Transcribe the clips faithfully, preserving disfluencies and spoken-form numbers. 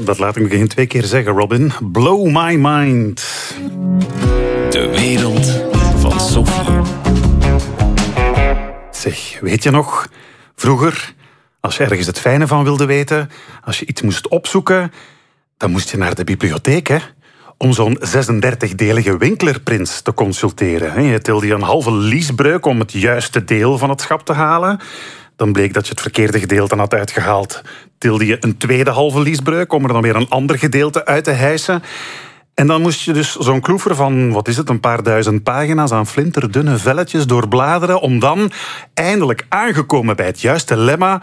Dat laat ik me geen twee keer zeggen, Robin. Blow my mind. De wereld van Sophie. Zeg, weet je nog? Vroeger, als je ergens het fijne van wilde weten, als je iets moest opzoeken, dan moest je naar de bibliotheek, hè? Om zo'n zesendertigdelige Winkler-prins te consulteren. Je tilde je een halve liesbreuk om het juiste deel van het schap te halen. Dan bleek dat je het verkeerde gedeelte had uitgehaald. Tilde je een tweede halve liesbreuk om er dan weer een ander gedeelte uit te hijsen. En dan moest je dus zo'n kloever van, wat is het, een paar duizend pagina's aan flinterdunne velletjes doorbladeren, om dan, eindelijk aangekomen bij het juiste lemma,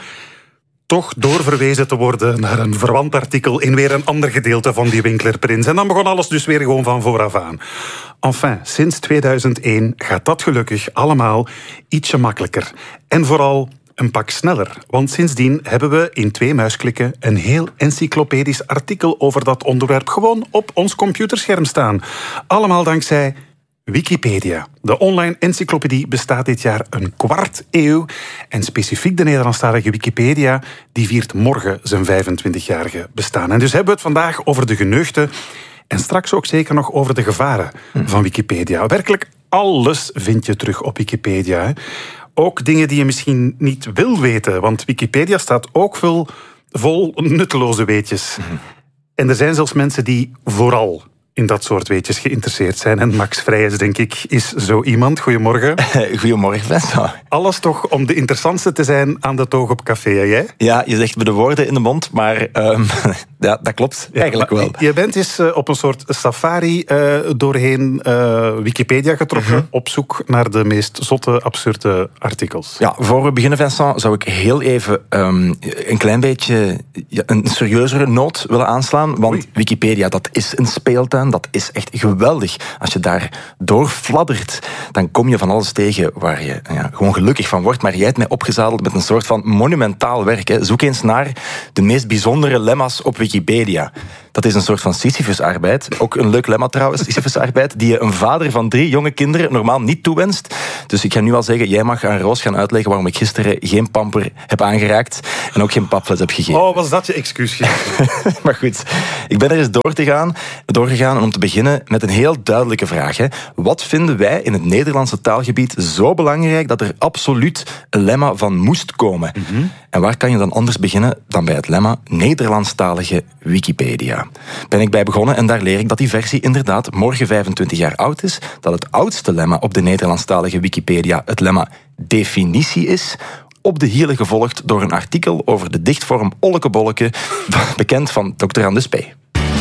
toch doorverwezen te worden naar een verwant artikel in weer een ander gedeelte van die Winkler-prins. En dan begon alles dus weer gewoon van vooraf aan. Enfin, sinds tweeduizend één gaat dat gelukkig allemaal ietsje makkelijker. En vooral een pak sneller. Want sindsdien hebben we in twee muisklikken een heel encyclopedisch artikel over dat onderwerp gewoon op ons computerscherm staan. Allemaal dankzij Wikipedia. De online encyclopedie bestaat dit jaar een kwart eeuw. En specifiek de Nederlandstalige Wikipedia, die viert morgen zijn vijfentwintigjarige bestaan. En dus hebben we het vandaag over de geneugten en straks ook zeker nog over de gevaren van Wikipedia. Werkelijk alles vind je terug op Wikipedia, hè. Ook dingen die je misschien niet wil weten, want Wikipedia staat ook vol, vol nutteloze weetjes. Mm-hmm. En er zijn zelfs mensen die vooral in dat soort weetjes geïnteresseerd zijn. En Max Vrijers, denk ik, is zo iemand. Goedemorgen. Goedemorgen, Vincent. Alles toch om de interessantste te zijn aan de toog op café, hè, jij? Ja, je zegt me de woorden in de mond, maar um, ja, dat klopt ja, eigenlijk wel. Je bent eens uh, op een soort safari uh, doorheen uh, Wikipedia getrokken, uh-huh. op zoek naar de meest zotte, absurde artikels. Ja, voor we beginnen, Vincent, zou ik heel even um, een klein beetje ja, een serieuzere noot willen aanslaan, want Oei. Wikipedia, dat is een speeltuin. Dat is echt geweldig. Als je daar doorfladdert, dan kom je van alles tegen waar je ja, gewoon gelukkig van wordt. Maar jij hebt mij opgezadeld met een soort van monumentaal werk. Hè. Zoek eens naar de meest bijzondere lemma's op Wikipedia. Dat is een soort van Sisyphus-arbeid. Ook een leuk lemma trouwens, Sisyphus-arbeid, die je een vader van drie jonge kinderen normaal niet toewenst. Dus ik ga nu al zeggen, jij mag aan Roos gaan uitleggen waarom ik gisteren geen pamper heb aangeraakt en ook geen papfles heb gegeven. Oh, was dat je excuus? Maar goed, ik ben er eens door te gaan, doorgegaan om te beginnen met een heel duidelijke vraag. Hè. Wat vinden wij in het Nederlandse taalgebied zo belangrijk dat er absoluut een lemma van moest komen? Mm-hmm. En waar kan je dan anders beginnen dan bij het lemma Nederlandstalige Wikipedia? Ben ik bij begonnen en daar leer ik dat die versie inderdaad morgen vijfentwintig jaar oud is, dat het oudste lemma op de Nederlandstalige Wikipedia het lemma definitie is, op de hielen gevolgd door een artikel over de dichtvorm ollekebolleke, bekend van dokter Anne de Spee.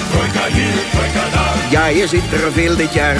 Ja, hier zit er veel dit jaar.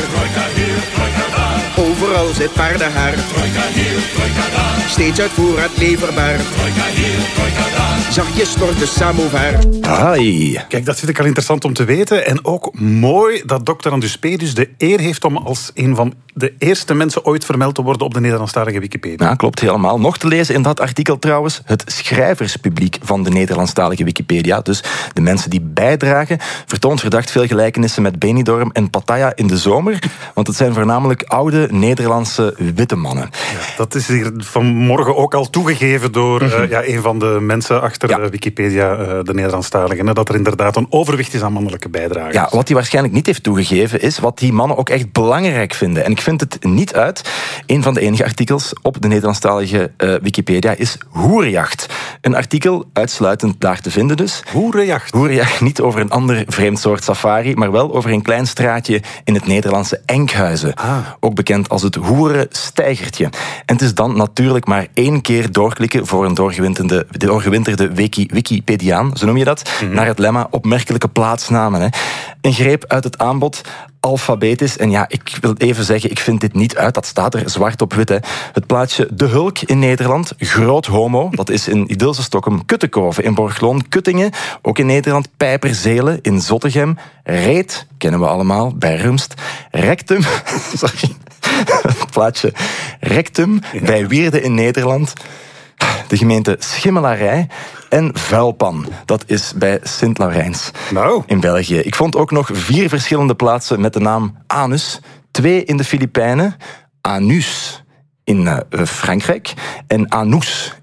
Overal zit paardenhaar. Steeds uit voorraad leverbaar. Zachtjes stort de samovar. Hai. Kijk, dat vind ik al interessant om te weten. En ook mooi dat dokter Anduspe dus de eer heeft om als een van de eerste mensen ooit vermeld te worden op de Nederlandstalige Wikipedia. Ja, klopt helemaal. Nog te lezen in dat artikel trouwens, het schrijverspubliek van de Nederlandstalige Wikipedia, dus de mensen die bijdragen, vertoont verdacht veel gelijkenissen met Benidorm en Pattaya in de zomer, want het zijn voornamelijk oude Nederlandse witte mannen. Ja, dat is hier vanmorgen ook al toegegeven door uh, ja, een van de mensen achter ja. Wikipedia, uh, de Nederlandstaligen, hè, dat er inderdaad een overwicht is aan mannelijke bijdragers. Ja, wat hij waarschijnlijk niet heeft toegegeven is wat die mannen ook echt belangrijk vinden. En ik vind het niet uit. Een van de enige artikels op de Nederlandstalige uh, Wikipedia is hoerenjacht. Een artikel uitsluitend daar te vinden dus. Hoerenjacht? Hoerenjacht, niet over een ander vreemd soort safari, maar wel over een klein straatje in het Nederlandse Enkhuizen. Ah. Ook bekend als het hoerensteigertje. En het is dan natuurlijk maar één keer doorklikken voor een doorgewinterde, doorgewinterde wiki, Wikipediaan, zo noem je dat, mm-hmm. naar het lemma opmerkelijke plaatsnamen. Hè. Een greep uit het aanbod, alfabetisch. En ja, ik wil even zeggen, ik vind dit niet uit. Dat staat er zwart op wit. Hè. Het plaatsje De Hulk in Nederland, Groot Homo, dat is in Idilse Stokkem, Kuttekoven in Borgloon, Kuttingen, ook in Nederland, Pijperzelen in Zottegem, Reet, kennen we allemaal, bij Rumst, Rectum, sorry, het plaatsje Rectum, ja. bij Wierde in Nederland, de gemeente Schimmelarij en Vuilpan. Dat is bij Sint-Laurijns nou. in België. Ik vond ook nog vier verschillende plaatsen met de naam Anus. Twee in de Filipijnen, Anus in uh, Frankrijk en Anous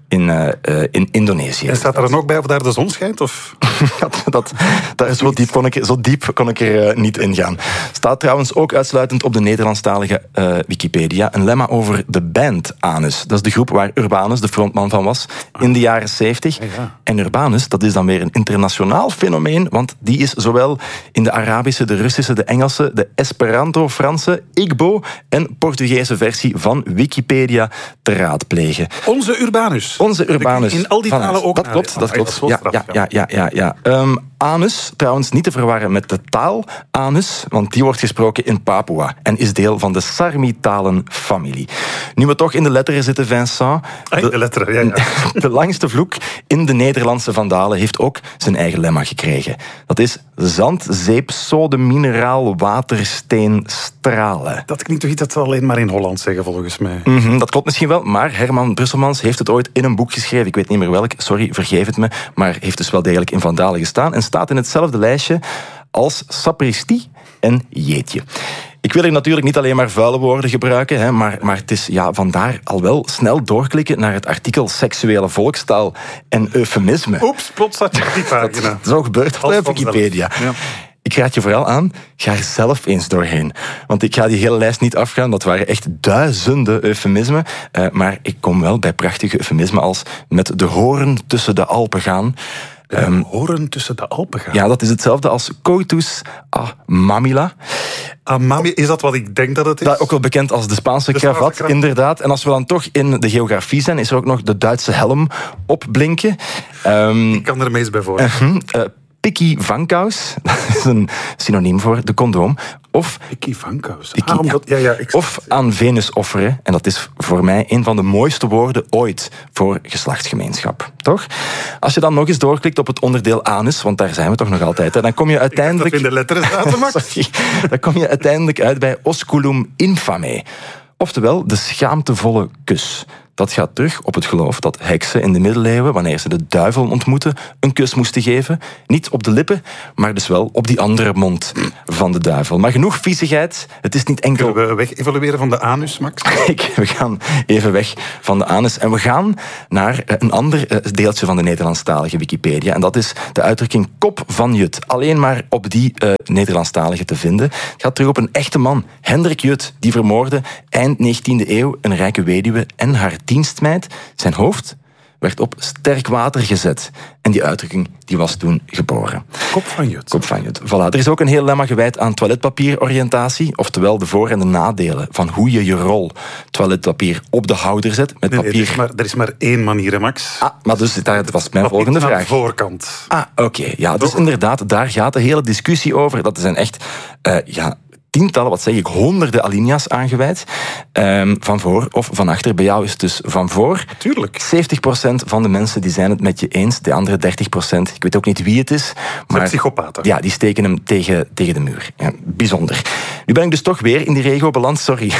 in, uh, uh, in Indonesië. En staat er dan ook bij of daar de zon schijnt? Of? dat, dat, dat, zo, diep kon ik, zo diep kon ik er uh, niet in gaan. Staat trouwens ook uitsluitend op de Nederlandstalige uh, Wikipedia een lemma over de band Anus. Dat is de groep waar Urbanus de frontman van was in de jaren zeventig. Ja, ja. En Urbanus, dat is dan weer een internationaal fenomeen, want die is zowel in de Arabische, de Russische, de Engelse, de Esperanto, Franse, Igbo en Portugese versie van Wikipedia te raadplegen. Onze Urbanus. Onze Urbanus. In al die talen ook. Dat klopt, dat klopt. Ja, ja, ja, ja, ja, ja. Um, anus, trouwens niet te verwarren met de taal anus, want die wordt gesproken in Papua en is deel van de Sarmi-talenfamilie. Nu we toch in de letteren zitten, Vincent. De, de letteren, ja, ja. De langste vloek in de Nederlandse Vandalen heeft ook zijn eigen lemma gekregen. Dat is zand, zeep, sode, mineraal, water, steen, stralen. Dat klinkt toch iets dat we alleen maar in Holland zeggen, volgens mij. Mm-hmm, dat klopt misschien wel, maar Herman Brusselmans heeft het ooit in een boek geschreven. Ik weet niet meer welk, sorry, vergeef het me. Maar heeft dus wel degelijk in Vandalen gestaan en staat in hetzelfde lijstje als sapristie en jeetje. Ik wil hier natuurlijk niet alleen maar vuile woorden gebruiken, hè, maar, maar het is ja, vandaar al wel snel doorklikken naar het artikel seksuele volkstaal en eufemisme. Oeps, plots zat je op die pagina. Zo gebeurt het op Wikipedia. Ja. Ik raad je vooral aan, ga er zelf eens doorheen. Want ik ga die hele lijst niet afgaan, dat waren echt duizenden eufemismen. Uh, maar ik kom wel bij prachtige eufemismen als met de horen tussen de Alpen gaan. Um, horen tussen de Alpen gaan? Ja, dat is hetzelfde als coitus a mamila. A mamila, is dat wat ik denk dat het is? Dat ook wel bekend als de Spaanse de kravat, kravat, inderdaad. En als we dan toch in de geografie zijn, is er ook nog de Duitse helm opblinken. Um, ik kan er meest bij voor. Uh, uh, Pikkie vankous, dat is een synoniem voor de condoom. Of Pikkie vankous. Pikkie, ah, omdat, ja, ja, ik of aan Venus offeren. En dat is voor mij een van de mooiste woorden ooit voor geslachtsgemeenschap. Toch? Als je dan nog eens doorklikt op het onderdeel anus, want daar zijn we toch nog altijd, hè, dan kom je uiteindelijk... Ik dacht dat we in de letteren zaten, Max. Sorry, dan kom je uiteindelijk uit bij osculum infame. Oftewel, de schaamtevolle kus. Dat gaat terug op het geloof dat heksen in de middeleeuwen, wanneer ze de duivel ontmoeten, een kus moesten geven. Niet op de lippen, maar dus wel op die andere mond van de duivel. Maar genoeg viezigheid. Het is niet enkel... Kunnen we weg evolueren van de anus, Max? We gaan even weg van de anus. En we gaan naar een ander deeltje van de Nederlandstalige Wikipedia. En dat is de uitdrukking kop van Jut. Alleen maar op die uh, Nederlandstalige te vinden. Het gaat terug op een echte man, Hendrik Jut, die vermoordde eind negentiende eeuw een rijke weduwe en haar dienstmeid. Zijn hoofd werd op sterk water gezet. En die uitdrukking die was toen geboren. Kop van Jut. Kop van Jut. Voilà. Er is ook een heel lemma gewijd aan toiletpapieroriëntatie. Oftewel de voor- en de nadelen van hoe je je rol toiletpapier op de houder zet. Met nee, nee, papier. Er is, maar, er is maar één manier, hè, Max. Ah, maar dus dat was mijn maar volgende vraag. Aan de voorkant. Ah, oké. Okay. Ja, dus inderdaad, daar gaat de hele discussie over. Dat zijn echt... Uh, ja, tientallen, wat zeg ik, honderden alinea's aangeweid. Um, van voor of van achter. Bij jou is het dus van voor. Tuurlijk. zeventig procent van de mensen die zijn het met je eens. De andere dertig procent, ik weet ook niet wie het is. Maar psychopaten. Ja, die steken hem tegen, tegen de muur. Ja, bijzonder. Nu ben ik dus toch weer in die regio beland, sorry.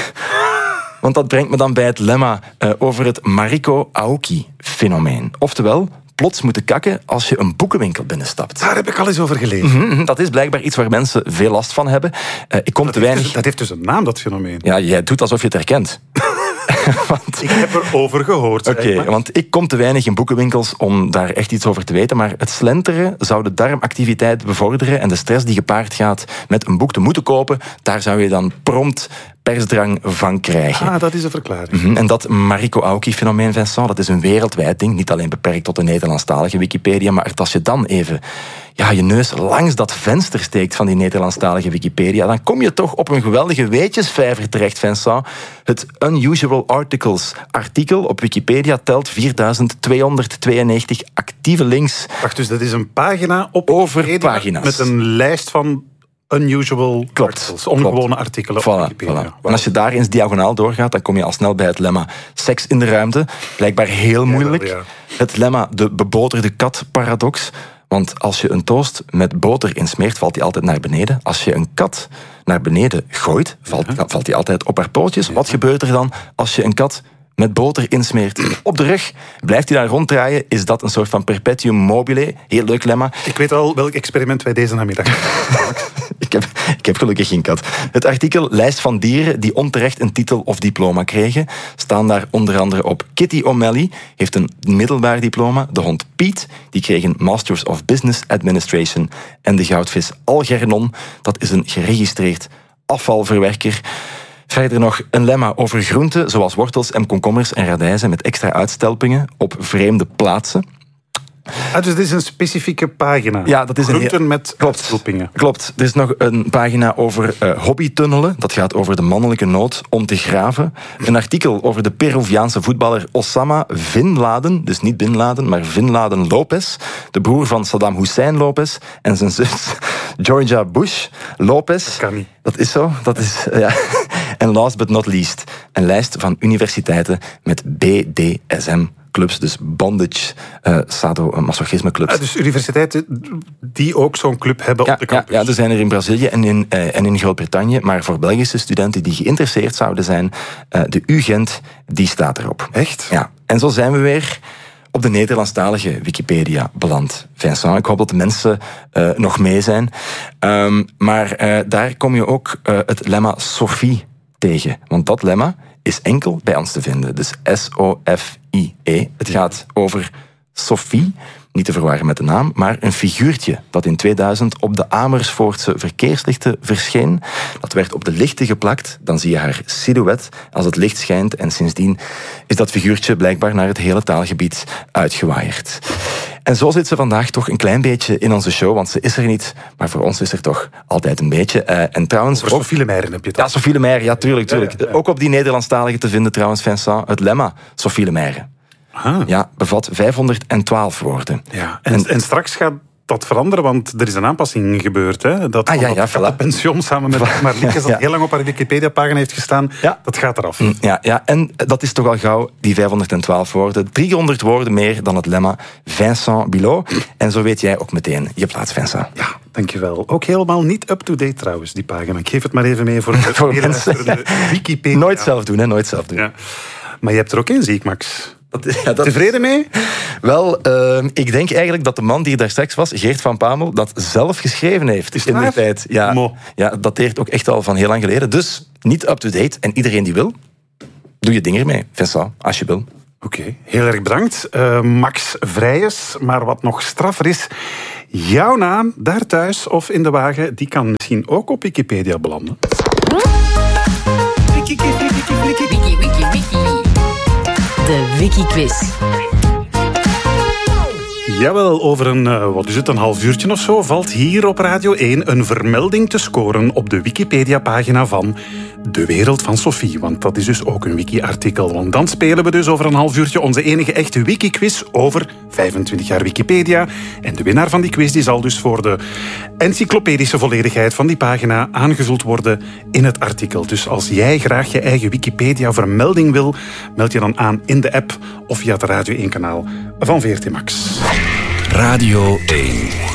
Want dat brengt me dan bij het lemma uh, over het Mariko Aoki-fenomeen. Oftewel... plots moeten kakken als je een boekenwinkel binnenstapt. Daar heb ik al eens over gelezen. Mm-hmm, dat is blijkbaar iets waar mensen veel last van hebben. Uh, ik kom dat, te heeft weinig... dus, dat heeft dus een naam, dat fenomeen. Ja, jij doet alsof je het herkent. want... Ik heb erover gehoord. Oké, okay, want ik kom te weinig in boekenwinkels om daar echt iets over te weten, maar het slenteren zou de darmactiviteit bevorderen en de stress die gepaard gaat met een boek te moeten kopen, daar zou je dan prompt persdrang van krijgen. Ah, dat is een verklaring. Mm-hmm. En dat Mariko Aoki-fenomeen, Vincent, dat is een wereldwijd ding, niet alleen beperkt tot de Nederlandstalige Wikipedia, maar als je dan even ja, je neus langs dat venster steekt van die Nederlandstalige Wikipedia, dan kom je toch op een geweldige weetjesvijver terecht, Vincent. Het Unusual Articles artikel op Wikipedia telt vierduizend tweehonderdtweeënnegentig actieve links. Wacht, dus dat is een pagina op over Wikipedia pagina's. Met een lijst van unusual klopt, articles, ongewone klopt. artikelen voilà, op Wikipedia. Voilà. Wow. En als je daar eens diagonaal doorgaat, dan kom je al snel bij het lemma seks in de ruimte. Blijkbaar heel moeilijk. Ja, wel, ja. Het lemma de beboterde kat-paradox. Want als je een toast met boter insmeert, valt die altijd naar beneden. Als je een kat naar beneden gooit, valt, ja. valt die altijd op haar pootjes. Ja. Wat gebeurt er dan als je een kat met boter insmeert op de rug. Blijft hij daar ronddraaien, is dat een soort van perpetuum mobile. Heel leuk lemma. Ik weet al welk experiment wij deze namiddag ik, heb, ik heb gelukkig geen kat. Het artikel Lijst van dieren die onterecht een titel of diploma kregen, staan daar onder andere op. Kitty O'Malley heeft een middelbaar diploma. De hond Piet, die kreeg een Masters of Business Administration. En de goudvis Algernon, dat is een geregistreerd afvalverwerker. Verder nog een lemma over groenten, zoals wortels en komkommers en radijzen met extra uitstelpingen op vreemde plaatsen. Ah, dus dit is een specifieke pagina. Ja, dat is een groenten heel... met uitstelpingen. Klopt. Er is nog een pagina over uh, hobbytunnelen. Dat gaat over de mannelijke nood om te graven. Een artikel over de Peruviaanse voetballer Osama Bin Laden. Dus niet Bin Laden, maar Bin Laden Lopez. De broer van Saddam Hussein Lopez. En zijn zus Georgia Bush Lopez. Dat kan niet. Dat is zo. Dat is, uh, ja. En last but not least, een lijst van universiteiten met B D S M clubs, dus bondage, uh, sadomasochisme clubs. Ah, dus universiteiten die ook zo'n club hebben ja, op de campus. Ja, ja, er zijn er in Brazilië en in, uh, en in Groot-Brittannië, maar voor Belgische studenten die geïnteresseerd zouden zijn, uh, de U Gent, die staat erop. Echt? Ja. En zo zijn we weer op de Nederlandstalige Wikipedia beland. Vincent, ik hoop dat de mensen uh, nog mee zijn. Um, maar uh, daar kom je ook uh, het lemma Sophie tegen. Want dat lemma is enkel bij ons te vinden. Dus S O F I E. Het gaat over Sophie, niet te verwarren met de naam, maar een figuurtje dat in tweeduizend op de Amersfoortse verkeerslichten verscheen. Dat werd op de lichten geplakt. Dan zie je haar silhouet als het licht schijnt. En sindsdien is dat figuurtje blijkbaar naar het hele taalgebied uitgewaaid. En zo zit ze vandaag toch een klein beetje in onze show, want ze is er niet, maar voor ons is er toch altijd een beetje. Uh, en trouwens... Voor Sophie Lemeijer heb je het. Ja, Sophie Lemeijer, ja, tuurlijk, tuurlijk. Ja, ja, ja. Ook op die Nederlandstalige te vinden trouwens, Vincent, het lemma Sophie Lemeijer. Aha. Ja, bevat vijfhonderdtwaalf woorden. Ja. En, en, en straks gaat dat veranderen, want er is een aanpassing gebeurd. Hè? Dat, ah, ja, ja, dat voilà. pensioen samen met Marlieke, dat ja. heel lang op haar Wikipedia-pagina heeft gestaan, ja. dat gaat eraf. Ja, ja, en dat is toch al gauw, die vijfhonderdtwaalf woorden. driehonderd woorden meer dan het lemma Vincent Bilot. En zo weet jij ook meteen je plaats, Vincent. Ja, dankjewel. Ook helemaal niet up-to-date trouwens, die pagina. Ik geef het maar even mee voor de, voor mensen, ja. Wikipedia. Nooit zelf doen, hè? Nooit zelf doen. Ja. Maar je hebt er ook in, zie ik, Max. Dat, ja, dat... Tevreden mee? Wel, uh, ik denk eigenlijk dat de man die daar straks was, Geert van Pamel, dat zelf geschreven heeft. Is in de tijd. Ja, ja, dat dateert ook echt al van heel lang geleden. Dus niet up-to-date. En iedereen die wil, doe je ding ermee. Vincent, als je wil. Oké, okay, heel erg bedankt. Uh, Max Vrijers. Maar wat nog straffer is, jouw naam daar thuis of in de wagen, die kan misschien ook op Wikipedia belanden. Wiki, wiki, wiki, wiki, wiki, wiki, wiki. De Wiki-quiz. Jawel, over een, uh, wat is het, een half uurtje of zo valt hier op Radio één een vermelding te scoren op de Wikipedia-pagina van De Wereld van Sophie. Want dat is dus ook een wiki-artikel. Want dan spelen we dus over een half uurtje onze enige echte wiki-quiz over vijfentwintig jaar Wikipedia. En de winnaar van die quiz die zal dus voor de encyclopedische volledigheid van die pagina aangevuld worden in het artikel. Dus als jij graag je eigen Wikipedia-vermelding wil, meld je dan aan in de app of via het Radio één-kanaal van V R T Max. Radio één.